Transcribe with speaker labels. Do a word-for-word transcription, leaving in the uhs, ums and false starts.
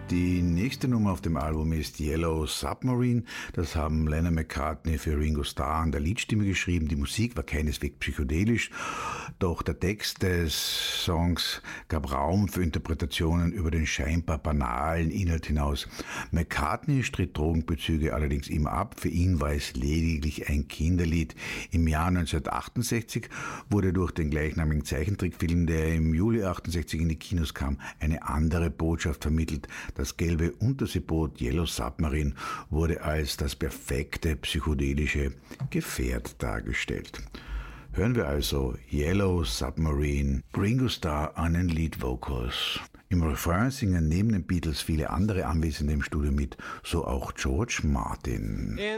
Speaker 1: Die nächste Nummer auf dem Album ist Yellow Submarine. Das haben Lennon McCartney für Ringo Starr an der Liedstimme geschrieben. Die Musik war keineswegs psychedelisch, doch der Text des Songs gab Raum für Interpretationen über den scheinbar banalen Inhalt hinaus. McCartney stritt Drogenbezüge allerdings immer ab. Für ihn war es lediglich ein Kinderlied. Im Jahr neunzehnhundertachtundsechzig wurde durch den gleichnamigen Zeichentrickfilm, der im Juli achtundsechzig in die Kinos kam, eine andere Botschaft vermittelt. Das gelbe Unterseeboot Yellow Submarine wurde als das perfekte psychedelische Gefährt dargestellt. Hören wir also Yellow Submarine, Ringo Starr an den Lead Vocals. Im Refrain singen neben den Beatles viele andere Anwesende im Studio mit, so auch George Martin.